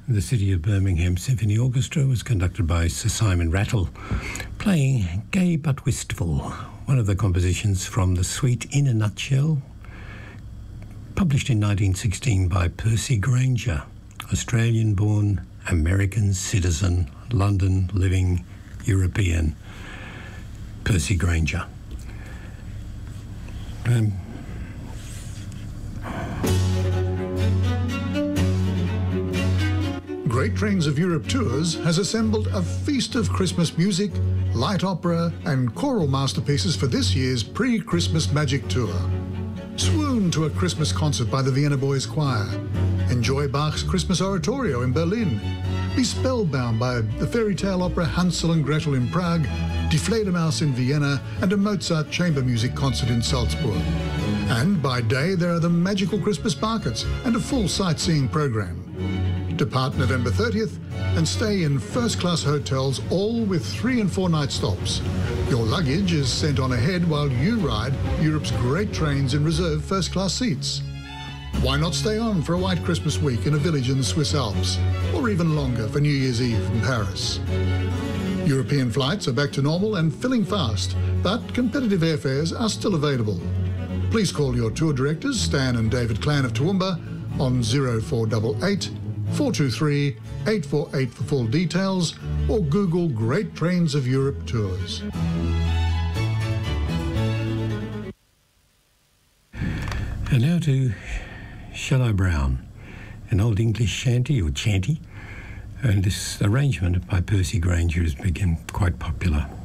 The City of Birmingham Symphony Orchestra was conducted by Sir Simon Rattle, playing Gay But Wistful, one of the compositions from the suite In a Nutshell, published in 1916 by Percy Grainger, Australian-born, American citizen, London living European, Percy Grainger. Great Trains of Europe Tours has assembled a feast of Christmas music, light opera and choral masterpieces for this year's pre-Christmas Magic Tour. Swoon to a Christmas concert by the Vienna Boys Choir. Enjoy Bach's Christmas Oratorio in Berlin. Be spellbound by the fairy tale opera Hansel and Gretel in Prague, Die Fledermaus in Vienna and a Mozart chamber music concert in Salzburg. And by day there are the magical Christmas markets and a full sightseeing program. Depart November 30th and stay in first-class hotels, all with 3 and 4 night stops. Your luggage is sent on ahead while you ride Europe's great trains in reserved first-class seats. Why not stay on for a white Christmas week in a village in the Swiss Alps, or even longer for New Year's Eve in Paris? European flights are back to normal and filling fast, but competitive airfares are still available. Please call your tour directors, Stan and David Clan of Toowoomba, on 0488 423 848 for full details, or Google Great Trains of Europe Tours. And now to Shallow Brown, an old English shanty or chanty, and this arrangement by Percy Grainger has become quite popular.